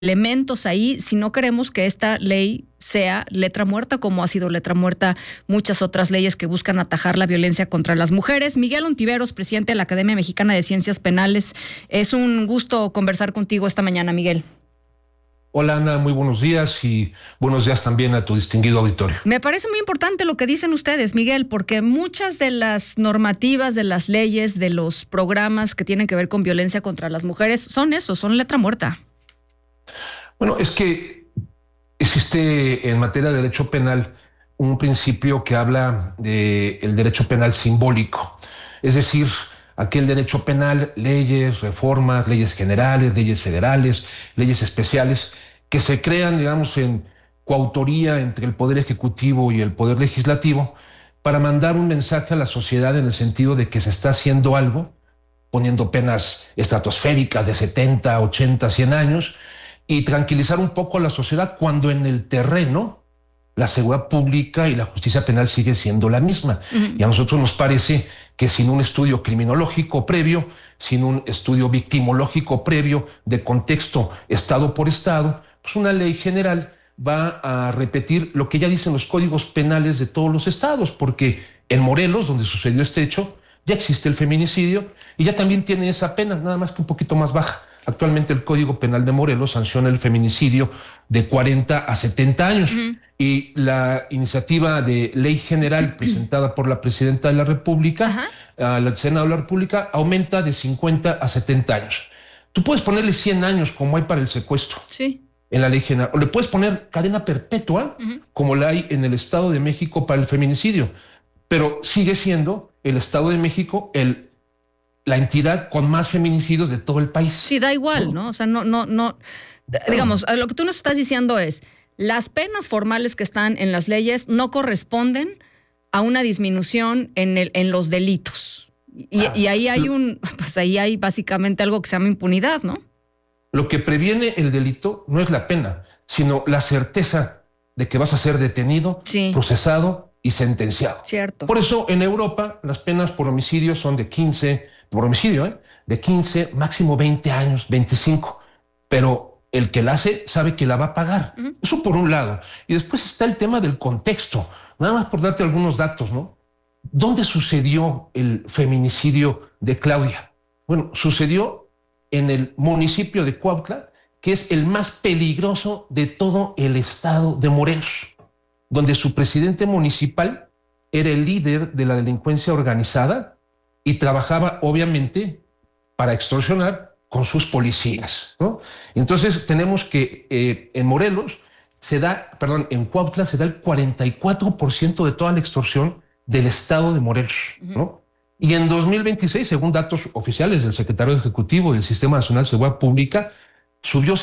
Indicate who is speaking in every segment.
Speaker 1: elementos ahí si no queremos que esta ley sea letra muerta, como ha sido letra muerta muchas otras leyes que buscan atajar la violencia contra las mujeres. Miguel Ontiveros, presidente de la Academia Mexicana de Ciencias Penales. Es un gusto conversar contigo esta mañana, Miguel.
Speaker 2: Hola Ana, muy buenos días y buenos días también a tu distinguido auditorio.
Speaker 1: Me parece muy importante lo que dicen ustedes, Miguel, porque muchas de las normativas, de las leyes, de los programas que tienen que ver con violencia contra las mujeres son eso, son letra muerta.
Speaker 2: Bueno, es que existe en materia de derecho penal un principio que habla del derecho penal simbólico, es decir, aquel derecho penal, leyes, reformas, leyes generales, leyes federales, leyes especiales, que se crean, digamos, en coautoría entre el Poder Ejecutivo y el Poder Legislativo para mandar un mensaje a la sociedad en el sentido de que se está haciendo algo, poniendo penas estratosféricas de 70, 80, 100 años y tranquilizar un poco a la sociedad cuando en el terreno la seguridad pública y la justicia penal sigue siendo la misma. Y a nosotros nos parece que sin un estudio criminológico previo, sin un estudio victimológico previo de contexto estado por estado, pues una ley general va a repetir lo que ya dicen los códigos penales de todos los estados, porque en Morelos, donde sucedió este hecho, ya existe el feminicidio y ya también tiene esa pena, nada más que un poquito más baja. Actualmente el Código Penal de Morelos sanciona el feminicidio de 40 a 70 años. Y la iniciativa de ley general presentada por la presidenta de la República, al Senado de la República, aumenta de 50 a 70 años. Tú puedes ponerle 100 años como hay para el secuestro en la ley general, o le puedes poner cadena perpetua como la hay en el Estado de México para el feminicidio, pero sigue siendo el Estado de México la entidad con más feminicidios de todo el país.
Speaker 1: Sí, da igual, ¿no? O sea, no. Digamos, lo que tú nos estás diciendo es, las penas formales que están en las leyes no corresponden a una disminución en los delitos. Y ahí hay ahí hay básicamente algo que se llama impunidad, ¿no?
Speaker 2: Lo que previene el delito no es la pena, sino la certeza de que vas a ser detenido, procesado y sentenciado.
Speaker 1: Cierto.
Speaker 2: Por eso en Europa las penas por homicidio son de 15, por homicidio, de 15, máximo 20 años, 25. Pero el que la hace sabe que la va a pagar. Eso por un lado. Y después está el tema del contexto. Nada más por darte algunos datos, ¿no? ¿Dónde sucedió el feminicidio de Claudia? Bueno, sucedió en el municipio de Cuautla, que es el más peligroso de todo el estado de Morelos, donde su presidente municipal era el líder de la delincuencia organizada y trabajaba, obviamente, para extorsionar con sus policías, ¿no? Entonces tenemos que en Morelos en Cuautla se da el 44% de toda la extorsión del estado de Morelos, ¿no? Y en 2026, según datos oficiales del secretario ejecutivo del Sistema Nacional de Seguridad Pública, subió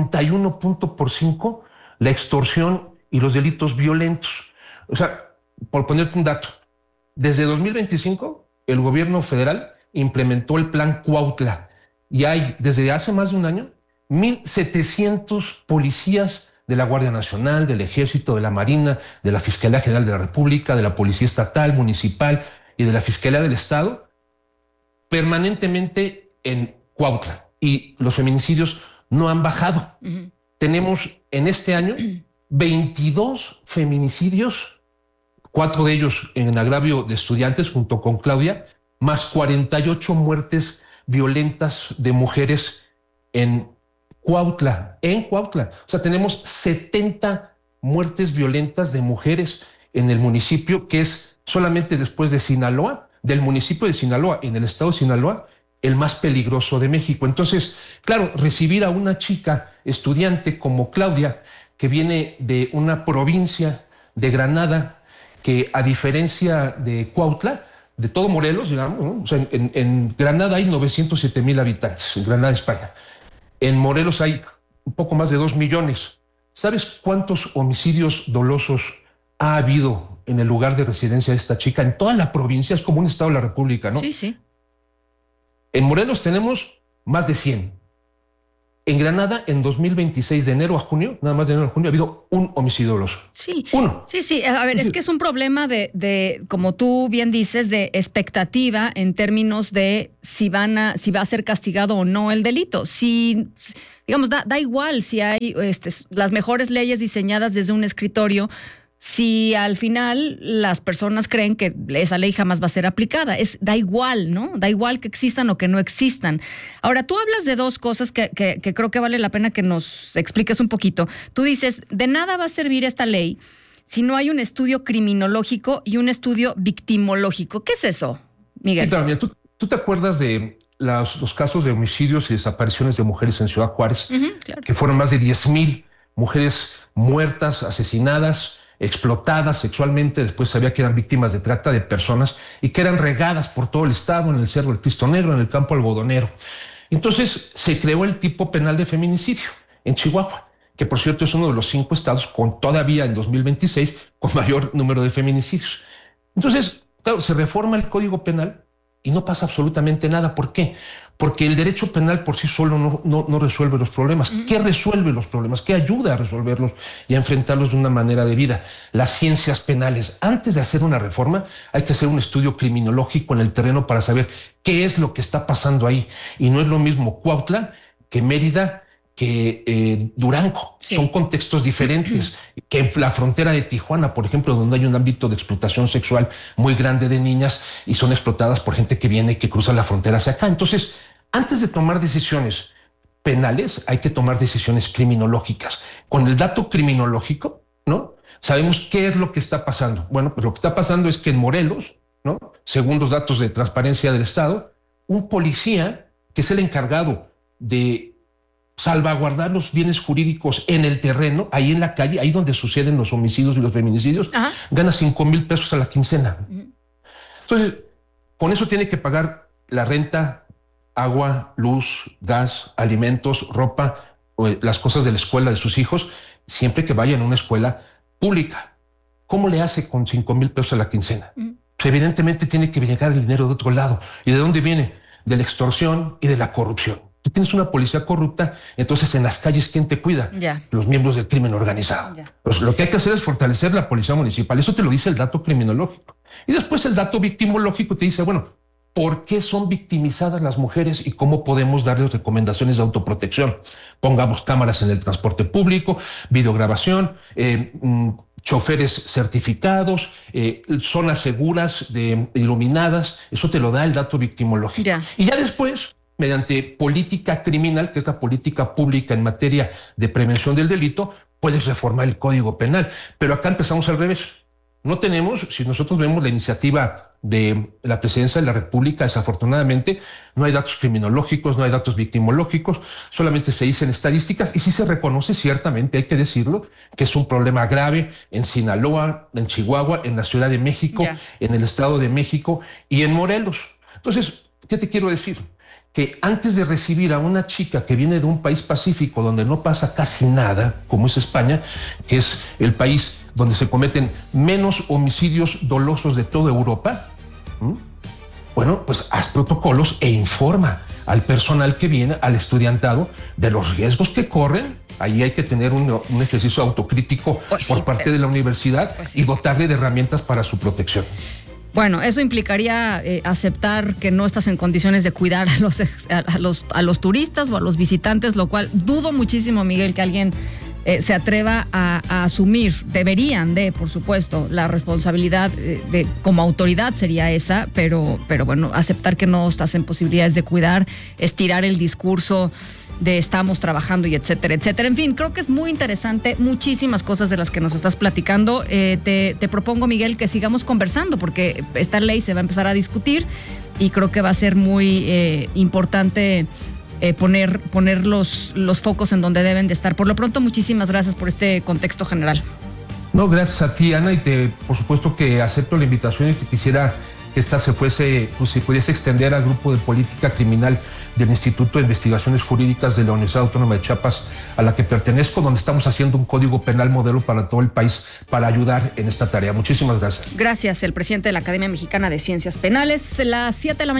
Speaker 2: 61.5% la extorsión y los delitos violentos. O sea, por ponerte un dato, desde 2025 el gobierno federal implementó el plan Cuautla y hay desde hace más de un año 1,700 policías de la Guardia Nacional, del Ejército, de la Marina, de la Fiscalía General de la República, de la Policía Estatal, Municipal y de la Fiscalía del Estado permanentemente en Cuautla, y los feminicidios no han bajado. Tenemos en este año 22 feminicidios, 4 de ellos en agravio de estudiantes junto con Claudia, más 48 muertes violentas de mujeres en Cuautla. O sea, tenemos 70 muertes violentas de mujeres en el municipio, que es solamente después de Sinaloa, del municipio de Sinaloa, en el estado de Sinaloa, el más peligroso de México. Entonces, claro, recibir a una chica estudiante como Claudia, que viene de una provincia de Granada, que a diferencia de Cuautla, de todo Morelos, digamos, ¿no? O sea, en Granada hay 907,000 habitantes, en Granada, España. En Morelos hay un poco más de 2 millones. ¿Sabes cuántos homicidios dolosos ha habido en el lugar de residencia de esta chica? En toda la provincia, es como un estado de la República, ¿no?
Speaker 1: Sí.
Speaker 2: En Morelos tenemos más de 100. En Granada, en 2026, de enero a junio, nada más de enero a junio, ha habido un homicidio doloso.
Speaker 1: Sí.
Speaker 2: Uno.
Speaker 1: Sí. A ver, es que es un problema de, como tú bien dices, de expectativa en términos de si va a ser castigado o no el delito. Si digamos, da igual si hay las mejores leyes diseñadas desde un escritorio, si al final las personas creen que esa ley jamás va a ser aplicada. Da igual, ¿no? Da igual que existan o que no existan. Ahora, tú hablas de dos cosas que creo que vale la pena que nos expliques un poquito. Tú dices, de nada va a servir esta ley si no hay un estudio criminológico y un estudio victimológico. ¿Qué es eso, Miguel?
Speaker 2: Sí, claro, mira, ¿tú te acuerdas de los casos de homicidios y desapariciones de mujeres en Ciudad Juárez?
Speaker 1: Claro.
Speaker 2: Que fueron más de 10,000 mujeres muertas, asesinadas, explotadas sexualmente. Después sabía que eran víctimas de trata de personas y que eran regadas por todo el estado, en el Cerro del Cristo Negro, en el Campo Algodonero. Entonces se creó el tipo penal de feminicidio en Chihuahua, que por cierto es uno de los 5 estados con todavía en 2026 con mayor número de feminicidios. Entonces, claro, se reforma el Código Penal y no pasa absolutamente nada. ¿Por qué? Porque el derecho penal por sí solo no resuelve los problemas. ¿Qué resuelve los problemas? ¿Qué ayuda a resolverlos y a enfrentarlos de una manera debida? Las ciencias penales. Antes de hacer una reforma, hay que hacer un estudio criminológico en el terreno para saber qué es lo que está pasando ahí. Y no es lo mismo Cuautla que Mérida, que Durango. Sí. Son contextos diferentes que en la frontera de Tijuana, por ejemplo, donde hay un ámbito de explotación sexual muy grande de niñas y son explotadas por gente que viene y que cruza la frontera hacia acá. Entonces, antes de tomar decisiones penales, hay que tomar decisiones criminológicas. Con el dato criminológico, ¿no? Sabemos qué es lo que está pasando. Bueno, pues lo que está pasando es que en Morelos, ¿no? Según los datos de transparencia del Estado, un policía que es el encargado de salvaguardar los bienes jurídicos en el terreno, ahí en la calle, ahí donde suceden los homicidios y los feminicidios, gana 5,000 pesos a la quincena. Entonces, con eso tiene que pagar la renta, agua, luz, gas, alimentos, ropa, las cosas de la escuela de sus hijos, siempre que vayan a una escuela pública. ¿Cómo le hace con 5,000 pesos a la quincena? Pues evidentemente tiene que llegar el dinero de otro lado. ¿Y de dónde viene? De la extorsión y de la corrupción. Tú tienes una policía corrupta, entonces en las calles, ¿quién te cuida? Los miembros del crimen organizado. Pues lo que hay que hacer es fortalecer la policía municipal. Eso te lo dice el dato criminológico. Y después el dato victimológico te dice, bueno, ¿por qué son victimizadas las mujeres y cómo podemos darles recomendaciones de autoprotección? Pongamos cámaras en el transporte público, videograbación, choferes certificados, zonas seguras, iluminadas. Eso te lo da el dato victimológico. Y ya después, mediante política criminal, que es la política pública en materia de prevención del delito, puedes reformar el Código Penal. Pero acá empezamos al revés. No tenemos, si nosotros vemos la iniciativa de la Presidencia de la República, desafortunadamente, no hay datos criminológicos, no hay datos victimológicos, solamente se dicen estadísticas y sí se reconoce, ciertamente, hay que decirlo, que es un problema grave en Sinaloa, en Chihuahua, en la Ciudad de México, en el Estado de México y en Morelos. Entonces, ¿qué te quiero decir? Que antes de recibir a una chica que viene de un país pacífico donde no pasa casi nada, como es España, que es el país donde se cometen menos homicidios dolosos de toda Europa, bueno, pues haz protocolos e informa al personal que viene, al estudiantado, de los riesgos que corren. Ahí hay que tener un ejercicio autocrítico por parte de la universidad y dotarle de herramientas para su protección.
Speaker 1: Bueno, eso implicaría aceptar que no estás en condiciones de cuidar a los turistas o a los visitantes, lo cual dudo muchísimo, Miguel, que alguien se atreva a asumir. Deberían por supuesto, la responsabilidad como autoridad sería esa, pero bueno, aceptar que no estás en posibilidades de cuidar, estirar el discurso de estamos trabajando y etcétera, etcétera. En fin, creo que es muy interesante, muchísimas cosas de las que nos estás platicando. Te propongo, Miguel, que sigamos conversando porque esta ley se va a empezar a discutir y creo que va a ser muy importante poner los focos en donde deben de estar. Por lo pronto, muchísimas gracias por este contexto general.
Speaker 2: No, gracias a ti, Ana, y por supuesto que acepto la invitación y que quisiera que esta se pudiese extender al grupo de política criminal del Instituto de Investigaciones Jurídicas de la Universidad Autónoma de Chiapas, a la que pertenezco, donde estamos haciendo un código penal modelo para todo el país para ayudar en esta tarea. Muchísimas gracias.
Speaker 1: Gracias, el presidente de la Academia Mexicana de Ciencias Penales. Las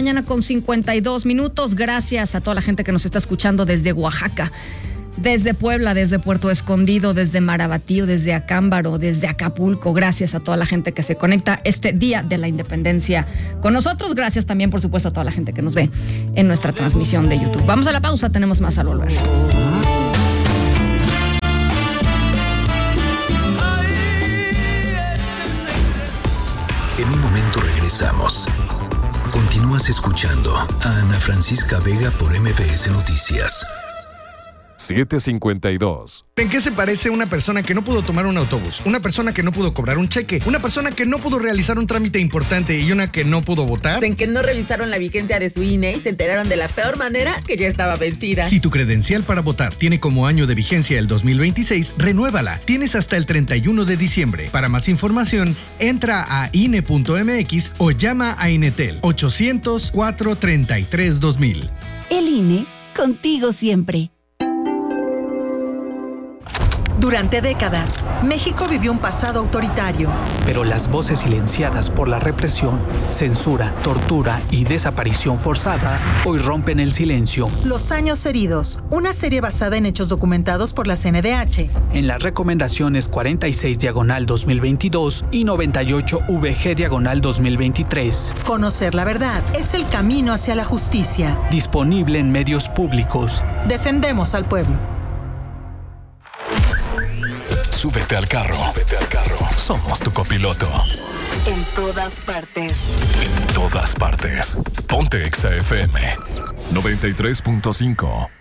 Speaker 1: 7:52 a.m. Gracias a toda la gente que nos está escuchando desde Oaxaca, desde Puebla, desde Puerto Escondido, desde Marabatío, desde Acámbaro, desde Acapulco. Gracias a toda la gente que se conecta este Día de la Independencia con nosotros. Gracias también, por supuesto, a toda la gente que nos ve en nuestra transmisión de YouTube. Vamos a la pausa, tenemos más al volver.
Speaker 3: Regresamos. Continúas escuchando a Ana Francisca Vega por MBS Noticias.
Speaker 4: 7:52.
Speaker 5: ¿En qué se parece una persona que no pudo tomar un autobús, una persona que no pudo cobrar un cheque, una persona que no pudo realizar un trámite importante y una que no pudo votar?
Speaker 6: En que no revisaron la vigencia de su INE y se enteraron de la peor manera que ya estaba vencida.
Speaker 5: Si tu credencial para votar tiene como año de vigencia el 2026, renuévala. Tienes hasta el 31 de diciembre. Para más información, entra a INE.mx o llama a Inetel 800-433-2000.
Speaker 7: El INE, contigo siempre.
Speaker 8: Durante décadas, México vivió un pasado autoritario.
Speaker 9: Pero las voces silenciadas por la represión, censura, tortura y desaparición forzada hoy rompen el silencio.
Speaker 8: Los años heridos, una serie basada en hechos documentados por la CNDH.
Speaker 9: En las recomendaciones 46/2022 y 98/VG/2023.
Speaker 8: Conocer la verdad es el camino hacia la justicia.
Speaker 9: Disponible en medios públicos.
Speaker 8: Defendemos al pueblo.
Speaker 4: Súbete al carro. Somos tu copiloto.
Speaker 7: En todas partes.
Speaker 4: En todas partes. Ponte Exa FM 93.5.